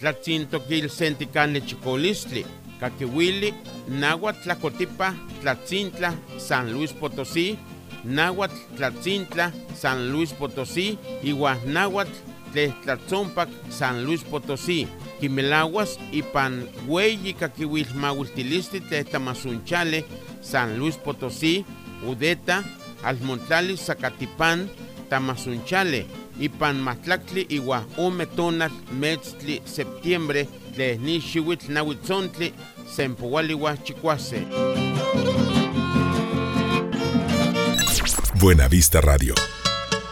tlatzintoquil senticanle chicolistli, caquihuili, náhuatl tlacotipa, tlatzintla, San Luis Potosí, náhuatl tlatzintla, San Luis Potosí, igual náhuatl tlatzompac, San Luis Potosí, quimelaguas ipan hueyi caquihuilmauiltilistli tletamasunchale, San Luis Potosí, Udeta, Almontlali, Zacatipán, Tamasunchale, ipan Matlactli, igual Umetonal, Metztli, septiembre, de Nishiwitl, Nahuitzontli, Sempohualiwa, Chicuase. Buenavista Radio.